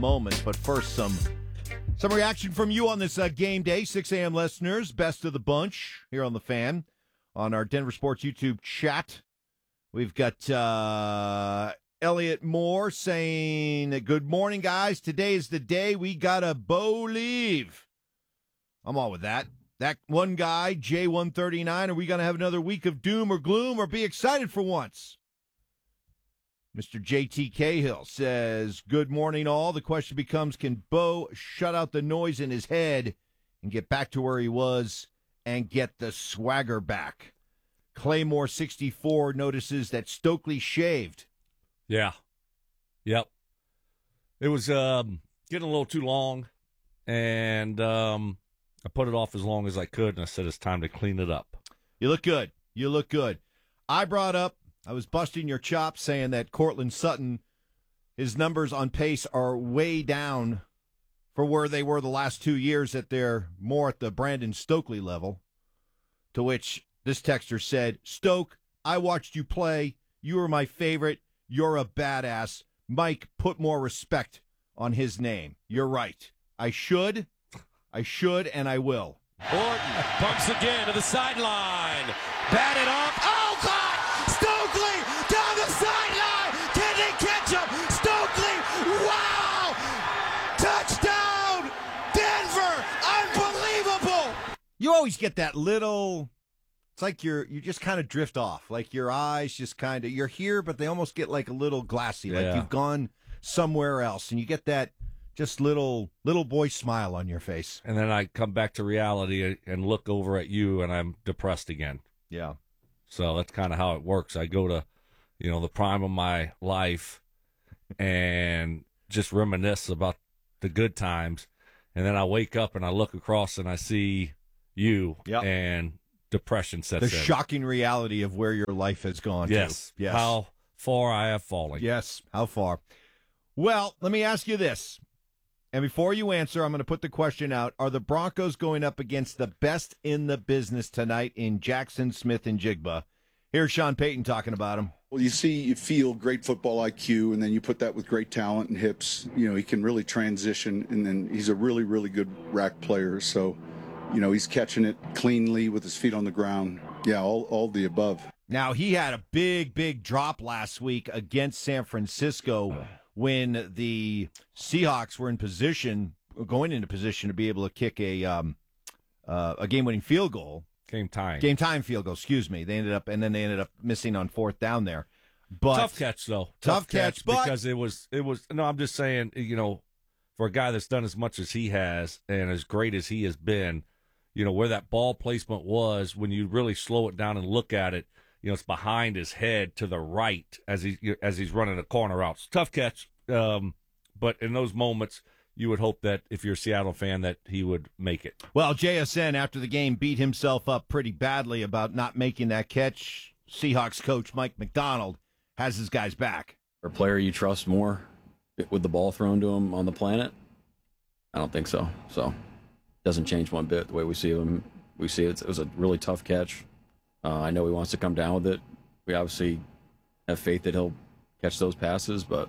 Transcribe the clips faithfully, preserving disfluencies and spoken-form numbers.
moment. But first, some some reaction from you on this uh, game day. six a.m. listeners, best of the bunch here on The Fan, on our Denver Sports YouTube chat. We've got uh, Elliot Moore saying, good morning, guys. Today is the day we got a believe. I'm all with that. That one guy, J one thirty-nine, are we going to have another week of doom or gloom or be excited for once? Mister J T Cahill says, good morning, all. The question becomes, can Bo shut out the noise in his head and get back to where he was and get the swagger back? Claymore sixty-four notices that Stokely shaved. Yeah. Yep. It was um, getting a little too long, and um, I put it off as long as I could, and I said it's time to clean it up. You look good. You look good. I brought up, I was busting your chops saying that Cortland Sutton, his numbers on pace are way down for where they were the last two years, that they're more at the Brandon Stokely level, to which this texter said, Stoke, I watched you play. You were my favorite. You're a badass. Mike, put more respect on his name. You're right. I should. I should, and I will. Orton bumps again to the sideline. Batted off. Oh, God! Stokely down the sideline. Can they catch him? Stokely! Wow! Touchdown! Denver! Unbelievable! You always get that little... It's like you're you just kind of drift off. Like your eyes just kind of... You're here, but they almost get like a little glassy. Yeah. Like you've gone somewhere else. And you get that... Just little little boy smile on your face. And then I come back to reality and look over at you, and I'm depressed again. Yeah. So that's kind of how it works. I go to, you know, the prime of my life and just reminisce about the good times. And then I wake up and I look across and I see you, yep. and depression sets the in. The shocking reality of where your life has gone yes. to. Yes. How far I have fallen. Yes. How far? Well, let me ask you this. And before you answer, I'm going to put the question out. Are the Broncos going up against the best in the business tonight in Jackson, Smith, and Jigba? Here's Sean Payton talking about him. Well, you see, you feel great football I Q, and then you put that with great talent and hips. You know, he can really transition, and then he's a really, really good rack player. So, you know, he's catching it cleanly with his feet on the ground. Yeah, all, all the above. Now, he had a big, big drop last week against San Francisco when the Seahawks were in position, going into position to be able to kick a um, uh, a game-winning field goal. Game time. Game time field goal, excuse me. They ended up, and then they ended up missing on fourth down there. But tough catch, though. Tough, tough catch, catch but, because it was, it was, no, I'm just saying, you know, for a guy that's done as much as he has and as great as he has been, you know, where that ball placement was, when you really slow it down and look at it, you know, it's behind his head to the right as he as he's running a corner route. It's tough catch, um, but in those moments, you would hope that if you're a Seattle fan that he would make it. Well, J S N after the game beat himself up pretty badly about not making that catch. Seahawks coach Mike McDonald has his guys back. A player you trust more with the ball thrown to him on the planet? I don't think so. So it doesn't change one bit the way we see him. We see it. It was a really tough catch. Uh, I know he wants to come down with it. We obviously have faith that he'll catch those passes, but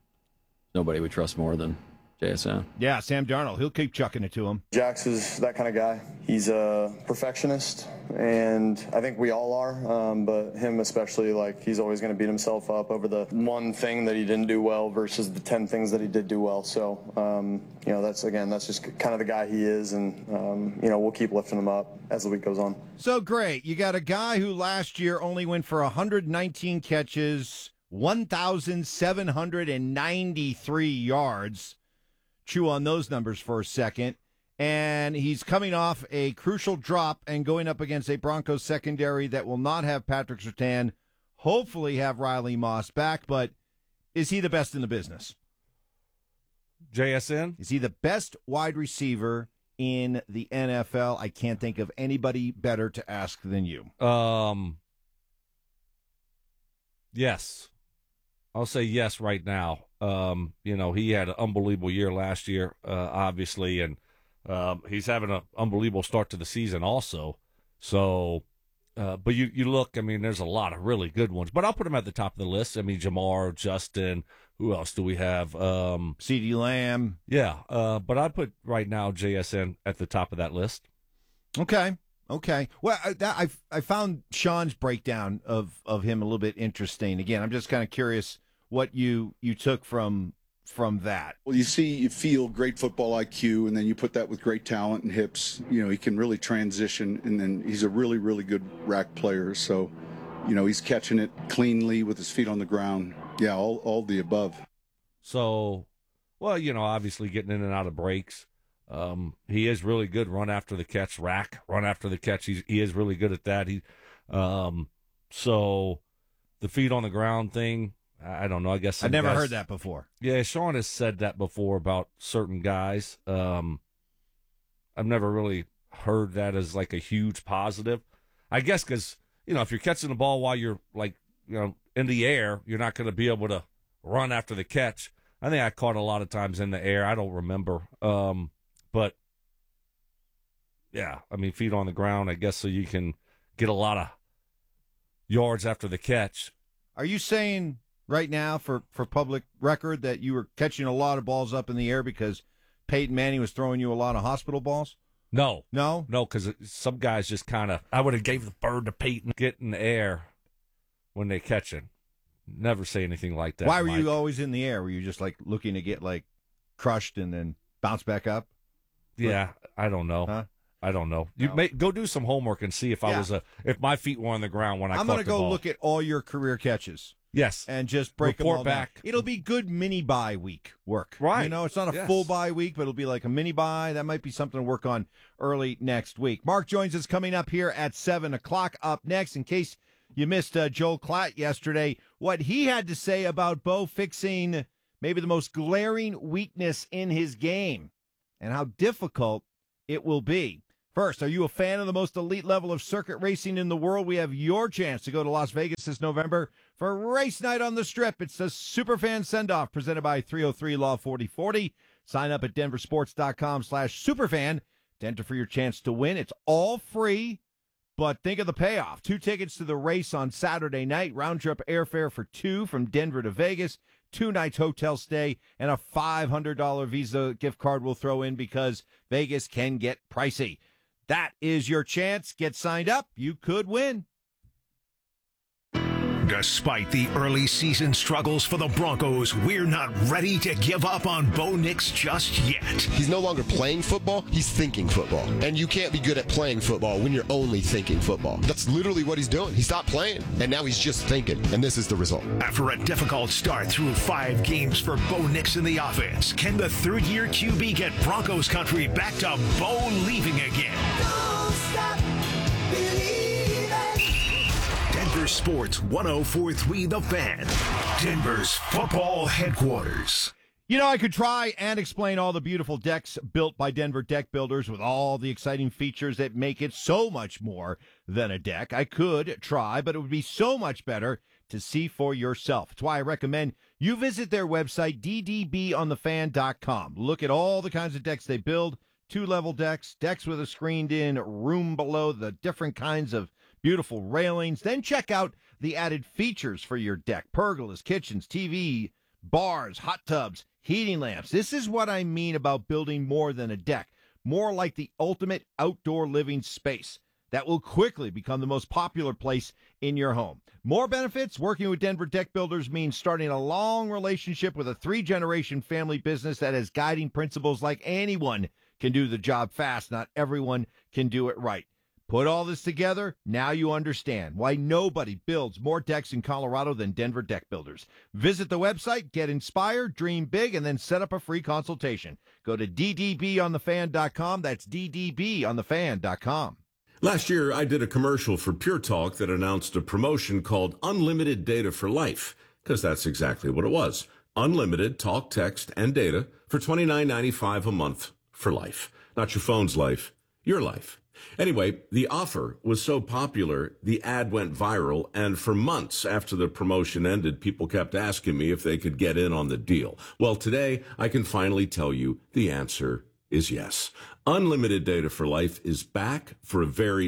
nobody we trust more than J S N. Yeah, Sam Darnold. He'll keep chucking it to him. Jax is that kind of guy. He's a perfectionist, and I think we all are, um, but him especially, like, he's always going to beat himself up over the one thing that he didn't do well versus the ten things that he did do well. So, um, you know, that's, again, that's just kind of the guy he is, and, um, you know, we'll keep lifting him up as the week goes on. So great. You got a guy who last year only went for one hundred nineteen catches, one thousand seven hundred ninety-three yards. Chew on those numbers for a second. And he's coming off a crucial drop and going up against a Broncos secondary that will not have Patrick Surtain, hopefully have Riley Moss back, but is he the best in the business? J S N? Is he the best wide receiver in the N F L? I can't think of anybody better to ask than you. Um, yes. I'll say yes right now. Um, you know, he had an unbelievable year last year, uh, obviously, and um, he's having an unbelievable start to the season also. So, uh, but you, you look, I mean, there's a lot of really good ones, but I'll put him at the top of the list. I mean, Jamar, Justin, who else do we have? Um, CeeDee Lamb. yeah, uh, but I put right now J S N at the top of that list. Okay. Okay. Well, I, that, I I found Sean's breakdown of, of him a little bit interesting. Again, I'm just kind of curious what you you took from from that. Well, you see, you feel great football I Q, and then you put that with great talent and hips. You know, he can really transition, and then he's a really, really good rack player. So, you know, he's catching it cleanly with his feet on the ground. Yeah, all, all the above. So, well, you know, obviously getting in and out of breaks. Um, he is really good run after the catch, rack, run after the catch. He's, he is really good at that. He, um, so the feet on the ground thing, I don't know. I guess I've never guys, heard that before. Yeah, Sean has said that before about certain guys. Um, I've never really heard that as like a huge positive. I guess because, you know, if you're catching the ball while you're like, you know, in the air, you're not going to be able to run after the catch. I think I caught a lot of times in the air. I don't remember. Um, but, yeah, I mean, feet on the ground, I guess, so you can get a lot of yards after the catch. Are you saying right now, for, for public record, that you were catching a lot of balls up in the air because Peyton Manning was throwing you a lot of hospital balls? No. No? No, because some guys just kind of, I would have gave the bird to Peyton, get in the air when they catch it. Never say anything like that. Why were Mike. you always in the air? Were you just like looking to get like crushed and then bounce back up? Yeah, I don't know. Huh? I don't know. You No. may go do some homework and see if I Yeah. was a if my feet were on the ground when I I'm caught gonna the go ball. look at all your career catches Yes. and just break them Report all down. back. It'll be good mini bye week work. Right. You know, it's not a Yes. full bye week, but it'll be like a mini bye. That might be something to work on early next week. Mark joins us coming up here at seven o'clock. Up next, in case you missed uh, Joel Klatt yesterday, what he had to say about Bo fixing maybe the most glaring weakness in his game and how difficult it will be. First, are you a fan of the most elite level of circuit racing in the world? We have your chance to go to Las Vegas this November for race night on the Strip. It's the Superfan Send-Off presented by three oh three Law forty forty. Sign up at denversports.com slash superfan to enter for your chance to win. It's all free, but think of the payoff. Two tickets to the race on Saturday night, round-trip airfare for two from Denver to Vegas, two nights hotel stay, and a five hundred dollars Visa gift card we'll throw in because Vegas can get pricey. That is your chance. Get signed up. You could win. Despite the early season struggles for the Broncos, we're not ready to give up on Bo Nix just yet. He's no longer playing football, he's thinking football. And you can't be good at playing football when you're only thinking football. That's literally what he's doing. He stopped playing, and now he's just thinking, and this is the result. After a difficult start through five games for Bo Nix in the offense, can the third-year Q B get Broncos country back to Bo leaving again? Don't stop believing. Denver Sports one oh four point three The Fan, Denver's football headquarters. You know, I could try and explain all the beautiful decks built by Denver Deck Builders with all the exciting features that make it so much more than a deck. I could try, but it would be so much better to see for yourself. That's why I recommend you visit their website, d d b on the fan dot com. Look at all the kinds of decks they build, two-level decks, decks with a screened-in room below, the different kinds of beautiful railings. Then check out the added features for your deck. Pergolas, kitchens, T V, bars, hot tubs, heating lamps. This is what I mean about building more than a deck. More like the ultimate outdoor living space that will quickly become the most popular place in your home. More benefits. Working with Denver Deck Builders means starting a long relationship with a three-generation family business that has guiding principles like anyone can do the job fast. Not everyone can do it right. Put all this together, now you understand why nobody builds more decks in Colorado than Denver Deck Builders. Visit the website, get inspired, dream big, and then set up a free consultation. Go to d d b on the fan dot com. That's d d b on the fan dot com. Last year, I did a commercial for Pure Talk that announced a promotion called Unlimited Data for Life, because that's exactly what it was. Unlimited talk, text, and data for twenty-nine ninety-five a month for life. Not your phone's life, your life. Anyway, the offer was so popular, the ad went viral, and for months after the promotion ended, people kept asking me if they could get in on the deal. Well, today, I can finally tell you the answer is yes. Unlimited Data for Life is back for a very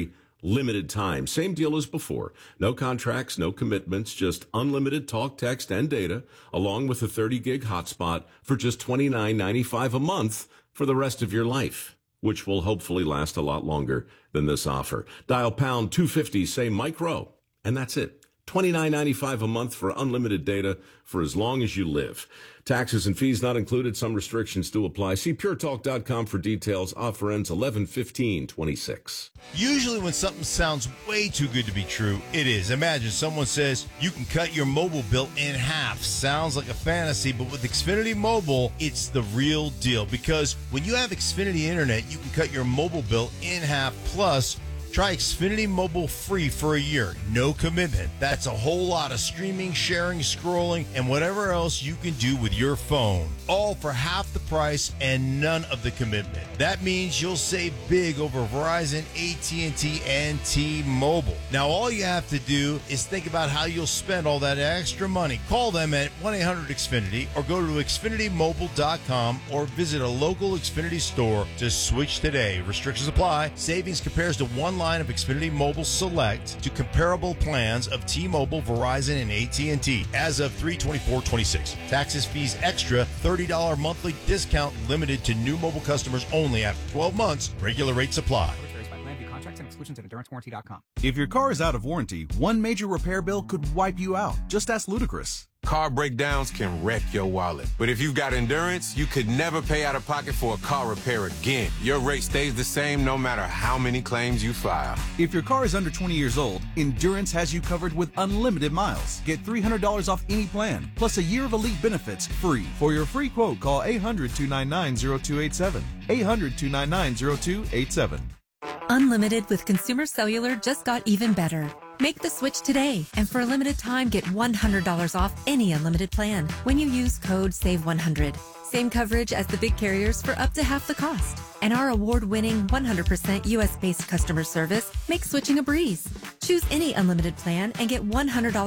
limited time. Same deal as before. No contracts, no commitments, just unlimited talk, text, and data, along with a thirty gig hotspot for just twenty-nine ninety-five a month for the rest of your life, which will hopefully last a lot longer than this offer. Dial pound two fifty, say micro, and that's it. twenty-nine ninety-five a month for unlimited data for as long as you live. Taxes and fees not included. Some restrictions do apply. See pure talk dot com for details. Offer ends eleven fifteen twenty-six. Usually when something sounds way too good to be true, it is. Imagine someone says you can cut your mobile bill in half. Sounds like a fantasy, but with Xfinity Mobile, it's the real deal. Because when you have Xfinity Internet, you can cut your mobile bill in half. Plus, try Xfinity Mobile free for a year. No commitment. That's a whole lot of streaming, sharing, scrolling, and whatever else you can do with your phone. All for half the price and none of the commitment. That means you'll save big over Verizon, A T and T, and T-Mobile. Now, all you have to do is think about how you'll spend all that extra money. Call them at one eight hundred X Finity or go to Xfinity Mobile dot com or visit a local Xfinity store to switch today. Restrictions apply. Savings compares to one line of Xfinity Mobile Select to comparable plans of T-Mobile, Verizon, and A T and T as of three twenty-four twenty-six. Taxes, fees extra, thirty dollars monthly discount limited to new mobile customers only after twelve months. Regular rates apply. Contracts and exclusions at endurance warranty dot com. If your car is out of warranty, one major repair bill could wipe you out. Just ask Ludacris. Car breakdowns can wreck your wallet. But if you've got Endurance, you could never pay out of pocket for a car repair again. Your rate stays the same no matter how many claims you file. If your car is under twenty years old, Endurance has you covered with unlimited miles. Get three hundred dollars off any plan, plus a year of elite benefits free. For your free quote, call eight hundred, two nine nine, zero two eight seven. eight hundred, two nine nine, zero two eight seven. Unlimited with Consumer Cellular just got even better. Make the switch today, and for a limited time, get one hundred dollars off any unlimited plan when you use code save one hundred. Same coverage as the big carriers for up to half the cost. And our award-winning one hundred percent U S-based customer service makes switching a breeze. Choose any unlimited plan and get one hundred dollars